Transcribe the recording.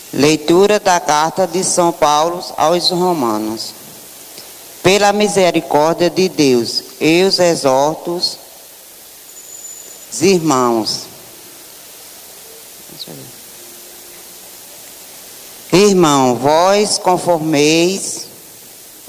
Leitura da carta de São Paulo aos Romanos. Pela misericórdia de Deus, eu os exorto, os irmãos. Irmão, vós conformeis